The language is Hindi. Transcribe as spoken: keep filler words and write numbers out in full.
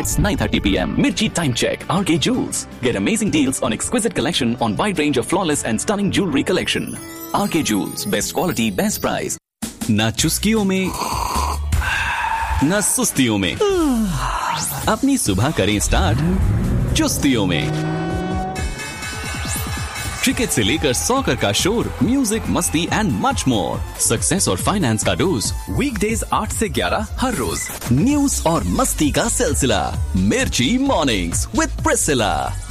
It's nine thirty p m. Mirchi Time Check. R K Jewels. Get amazing deals on exquisite collection on wide range of flawless and stunning jewelry collection. R K Jewels. Best quality, best price. ना चुस्कियों में ना सुस्तियों में, अपनी सुबह करें स्टार्ट चुस्तियों में। क्रिकेट से लेकर सॉकर का शोर, म्यूजिक, मस्ती एंड मच मोर। सक्सेस और फाइनेंस का डोज वीकडेज आठ से ग्यारह हर रोज। न्यूज और मस्ती का सिलसिला मिर्ची मॉर्निंग्स विद प्रिसिला।